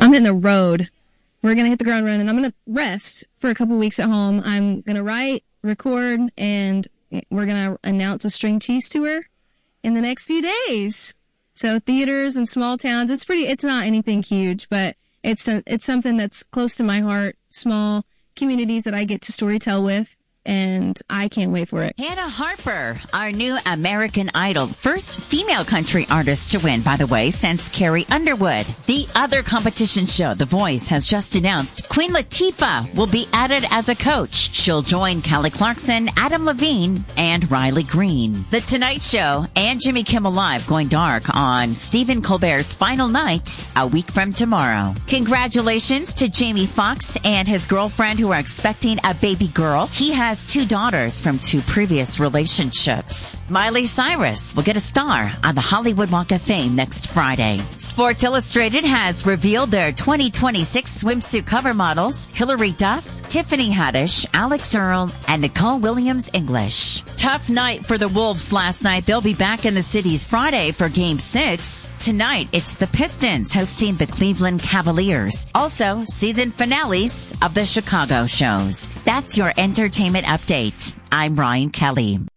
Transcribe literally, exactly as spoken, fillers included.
I'm hitting the road. We're going to hit the ground running. I'm going to rest for a couple weeks at home. I'm going to write, record, and we're going to announce a string cheese tour in the next few days. So theaters and small towns, it's pretty, it's not anything huge, but it's a, it's something that's close to my heart, small communities that I get to storytell with. And I can't wait for it. Hannah Harper, our new American Idol, first female country artist to win, by the way, since Carrie Underwood. The other competition show, The Voice, has just announced Queen Latifah will be added as a coach. She'll join Kelly Clarkson, Adam Levine, and Riley Green. The Tonight Show and Jimmy Kimmel Live going dark on Stephen Colbert's final night a week from tomorrow. Congratulations to Jamie Foxx and his girlfriend who are expecting a baby girl. He has two daughters from two previous relationships. Miley Cyrus will get a star on the Hollywood Walk of Fame next Friday. Sports Illustrated has revealed their twenty twenty-six swimsuit cover models: Hilary Duff, Tiffany Haddish, Alex Earle, and Nicole Williams English. Tough night for the Wolves last night. They'll be back in the cities Friday for Game six. Tonight, it's the Pistons hosting the Cleveland Cavaliers. Also, season finales of the Chicago shows. That's your entertainment update. I'm Ryan Kelly.